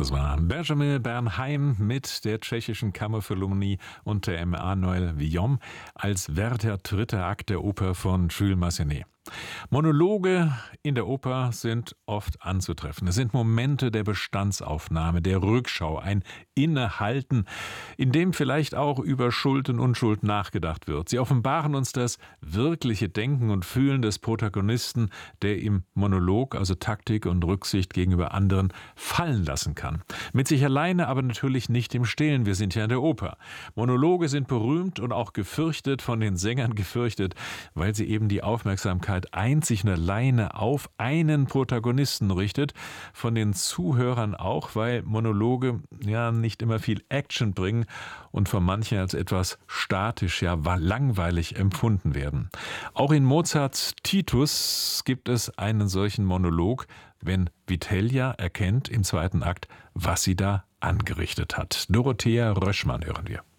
Das war Benjamin Bernheim mit der tschechischen Kammerphilharmonie unter Emmanuel Villaume als Werther dritter Akt der Oper von Jules Massenet. Monologe in der Oper sind oft anzutreffen. Es sind Momente der Bestandsaufnahme, der Rückschau, ein Innehalten, in dem vielleicht auch über Schuld und Unschuld nachgedacht wird. Sie offenbaren uns das wirkliche Denken und Fühlen des Protagonisten, der im Monolog, also Taktik und Rücksicht gegenüber anderen, fallen lassen kann. Mit sich alleine, aber natürlich nicht im Stillen. Wir sind ja in der Oper. Monologe sind berühmt und auch gefürchtet, von den Sängern gefürchtet, weil sie eben die Aufmerksamkeit einzig und alleine auf einen Protagonisten richtet, von den Zuhörern auch, weil Monologe ja nicht immer viel Action bringen und von manchen als etwas statisch, ja langweilig empfunden werden. Auch in Mozarts Titus gibt es einen solchen Monolog, wenn Vitellia erkennt im zweiten Akt, was sie da angerichtet hat. Dorothea Röschmann hören wir.